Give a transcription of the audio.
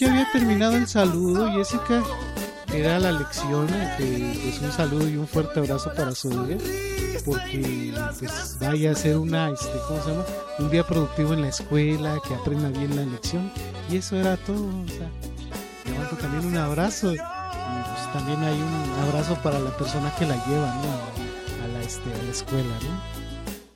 Ya había terminado el saludo, Jessica. Era la lección, pues un saludo y un fuerte abrazo para su día, porque pues vaya a ser ¿cómo se llama? Un día productivo en la escuela, que aprenda bien la lección, y eso era todo, o sea, le mando también un abrazo, y pues también hay un abrazo para la persona que la lleva, ¿no? A la escuela, ¿no?